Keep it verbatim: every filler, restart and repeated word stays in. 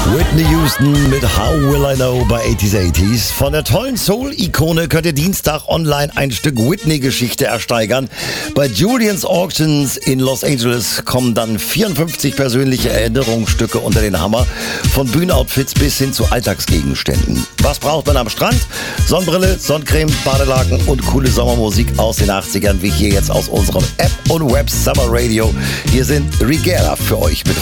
Whitney Houston mit How Will I Know bei achtziger achtziger. Von der tollen Soul-Ikone könnt ihr Dienstag online ein Stück Whitney-Geschichte ersteigern. Bei Julien's Auctions in Los Angeles kommen dann vierundfünfzig persönliche Erinnerungsstücke unter den Hammer. Von Bühnenoutfits bis hin zu Alltagsgegenständen. Was braucht man am Strand? Sonnenbrille, Sonnencreme, Badelaken und coole Sommermusik aus den achtzigern, wie hier jetzt aus unserem App und Web Summer Radio. Hier sind Rigera für euch mit